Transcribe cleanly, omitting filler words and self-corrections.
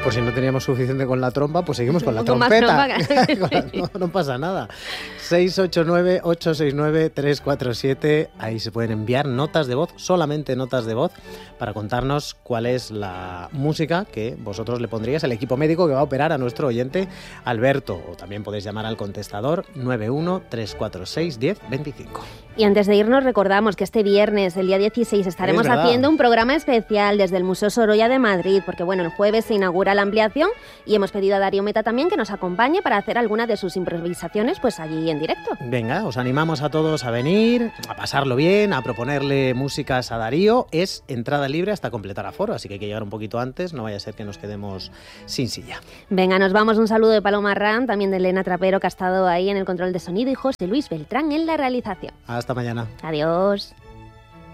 Por si no teníamos suficiente con la trompa, pues seguimos con la Con más trompeta. trompa. No pasa nada. 689-869-347. Ahí se pueden enviar notas de voz, solamente notas de voz, para contarnos cuál es la música que vosotros le pondríais al equipo médico que va a operar a nuestro oyente Alberto. O también podéis llamar al contestador 91-346-1025. Y antes de irnos recordamos que este viernes, el día 16, estaremos haciendo un programa especial desde el Museo Sorolla de Madrid, porque bueno, el jueves se inaugura la ampliación y hemos pedido a Darío Meta también que nos acompañe para hacer alguna de sus improvisaciones pues allí en directo. Venga, os animamos a todos a venir, a pasarlo bien, a proponerle músicas a Darío. Es entrada libre hasta completar aforo, así que hay que llegar un poquito antes, no vaya a ser que nos quedemos sin silla. Venga, nos vamos. Un saludo de Paloma Arrán, también de Elena Trapero, que ha estado ahí en el control de sonido, y José Luis Beltrán en la realización. Hasta mañana. Adiós.